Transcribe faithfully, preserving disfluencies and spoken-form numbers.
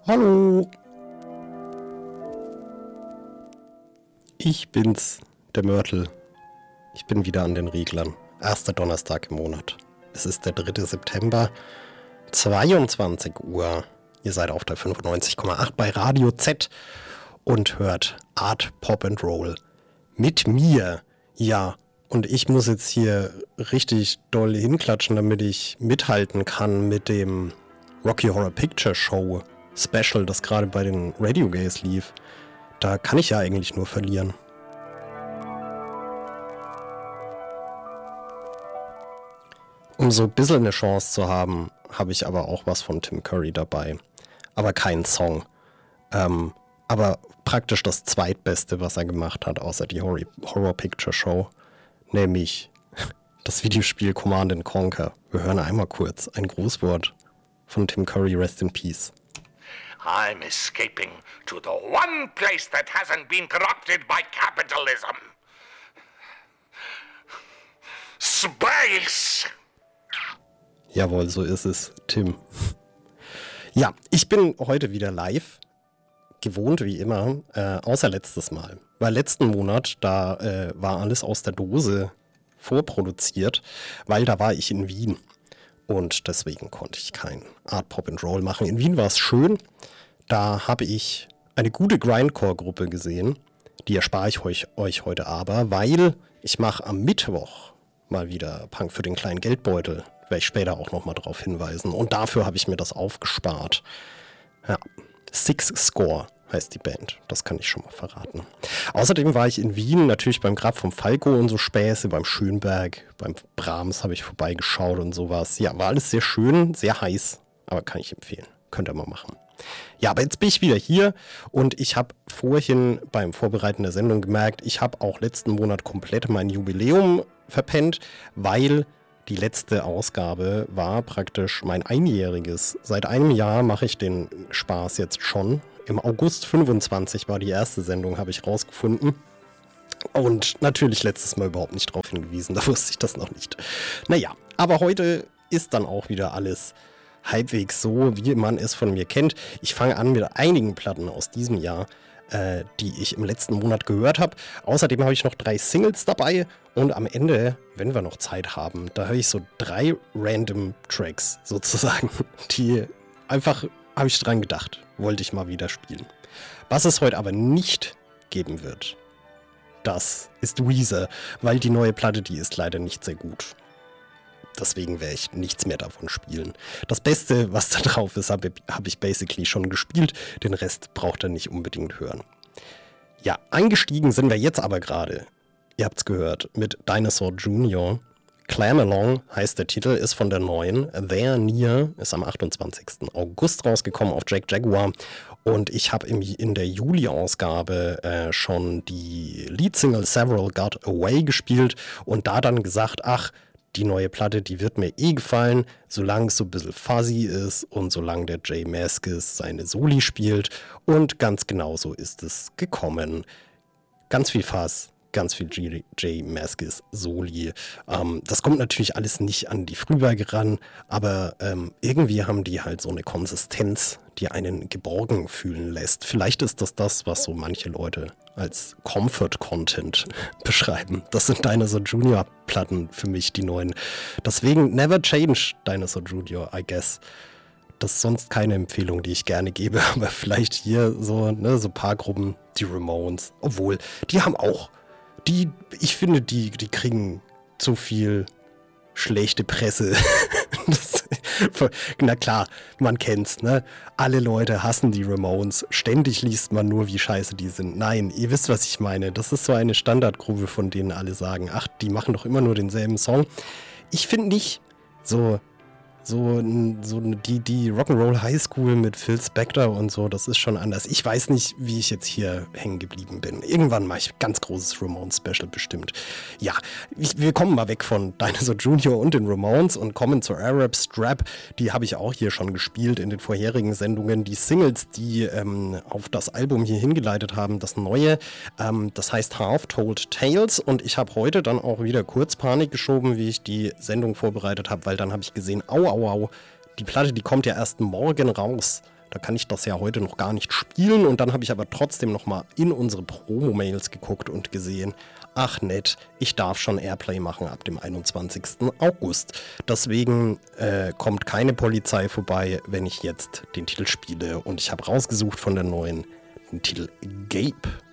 Hallo. Ich bin's, der Mörtel. Ich bin wieder an den Reglern. Erster Donnerstag im Monat. Es ist der dritte September, zweiundzwanzig Uhr. Ihr seid auf der fünfundneunzig Komma acht bei Radio Z und hört Art Pop and Roll. Mit mir. Ja, und ich muss jetzt hier richtig doll hinklatschen, damit ich mithalten kann mit dem Rocky Horror Picture Show Special, das gerade bei den Radio Gays lief. Da kann ich ja eigentlich nur verlieren. Um so ein bisschen eine Chance zu haben, habe ich aber auch was von Tim Curry dabei. Aber kein Song. Ähm, aber praktisch das zweitbeste, was er gemacht hat, außer die Horror, Horror Picture Show. Nämlich das Videospiel Command and Conquer. Wir hören einmal kurz ein Grußwort von Tim Curry, Rest in Peace. I'm escaping to the one place that hasn't been corrupted by capitalism. Space! Jawohl, so ist es, Tim. Ja, ich bin heute wieder live, gewohnt wie immer, äh, außer letztes Mal. Weil letzten Monat, da äh, war alles aus der Dose vorproduziert, weil da war ich in Wien. Und deswegen konnte ich kein Art Pop and Roll machen. In Wien war es schön. Da habe ich eine gute Grindcore-Gruppe gesehen. Die erspare ich euch, euch heute aber, weil ich mache am Mittwoch mal wieder Punk für den kleinen Geldbeutel. Werde ich später auch nochmal darauf hinweisen. Und dafür habe ich mir das aufgespart. Ja, Six Score heißt die Band. Das kann ich schon mal verraten. Außerdem war ich in Wien, natürlich beim Grab vom Falco und so Späße, beim Schönberg, beim Brahms habe ich vorbeigeschaut und sowas. Ja, war alles sehr schön, sehr heiß, aber kann ich empfehlen. Könnt ihr mal machen. Ja, aber jetzt bin ich wieder hier und ich habe vorhin beim Vorbereiten der Sendung gemerkt, ich habe auch letzten Monat komplett mein Jubiläum verpennt, weil die letzte Ausgabe war praktisch mein einjähriges. Seit einem Jahr mache ich den Spaß jetzt schon. Im August fünfundzwanzig war die erste Sendung, habe ich rausgefunden. Und natürlich letztes Mal überhaupt nicht darauf hingewiesen, da wusste ich das noch nicht. Naja, aber heute ist dann auch wieder alles halbwegs so, wie man es von mir kennt. Ich fange an mit einigen Platten aus diesem Jahr, äh, die ich im letzten Monat gehört habe. Außerdem habe ich noch drei Singles dabei und am Ende, wenn wir noch Zeit haben, da höre ich so drei random Tracks sozusagen, die einfach, habe ich dran gedacht, wollte ich mal wieder spielen. Was es heute aber nicht geben wird, das ist Weezer, weil die neue Platte, die ist leider nicht sehr gut. Deswegen werde ich nichts mehr davon spielen. Das Beste, was da drauf ist, habe hab ich basically schon gespielt. Den Rest braucht ihr nicht unbedingt hören. Ja, eingestiegen sind wir jetzt aber gerade. Ihr habt's gehört, mit Dinosaur Junior Clam Along heißt der Titel, ist von der neuen. There Near ist am achtundzwanzigsten August rausgekommen auf Jack Jaguar. Und ich habe in der Juli-Ausgabe äh, schon die Leadsingle Several Got Away gespielt und da dann gesagt, ach, die neue Platte, die wird mir eh gefallen, solange es so ein bisschen fuzzy ist und solange der J Mascis seine Soli spielt. Und ganz genau so ist es gekommen. Ganz viel Fuzz, ganz viel J Mascis Soli. Ähm, das kommt natürlich alles nicht an die Frühberge ran, aber ähm, irgendwie haben die halt so eine Konsistenz, die einen geborgen fühlen lässt. Vielleicht ist das das, was so manche Leute als Comfort-Content beschreiben. Das sind Dinosaur Junior Platten für mich, die neuen. Deswegen never change Dinosaur Junior, I guess. Das ist sonst keine Empfehlung, die ich gerne gebe, aber vielleicht hier so, ne, so ein paar Gruppen, die Ramones. Obwohl, die haben auch, die, ich finde, die, die kriegen zu viel schlechte Presse. Das, na klar, man kennt's, ne? Alle Leute hassen die Ramones. Ständig liest man nur, wie scheiße die sind. Nein, ihr wisst, was ich meine. Das ist so eine Standardgrube, von denen alle sagen, ach, die machen doch immer nur denselben Song. Ich finde nicht so... So, so die, die Rock'n'Roll High School mit Phil Spector und so, das ist schon anders. Ich weiß nicht, wie ich jetzt hier hängen geblieben bin. Irgendwann mache ich ein ganz großes Ramones-Special bestimmt. Ja, ich, wir kommen mal weg von Dinosaur Junior und den Ramones und kommen zur Arab Strap. Die habe ich auch hier schon gespielt in den vorherigen Sendungen. Die Singles, die ähm, auf das Album hier hingeleitet haben, das neue, ähm, das heißt Half Told Tales. Und ich habe heute dann auch wieder kurz Panik geschoben, wie ich die Sendung vorbereitet habe, weil dann habe ich gesehen, au, au, au, die Platte, die kommt ja erst morgen raus. Da kann ich das ja heute noch gar nicht spielen. Und dann habe ich aber trotzdem nochmal in unsere Promo-Mails geguckt und gesehen, ach nett, ich darf schon Airplay machen ab dem einundzwanzigsten August. Deswegen äh, kommt keine Polizei vorbei, wenn ich jetzt den Titel spiele. Und ich habe rausgesucht von der neuen den Titel Gape.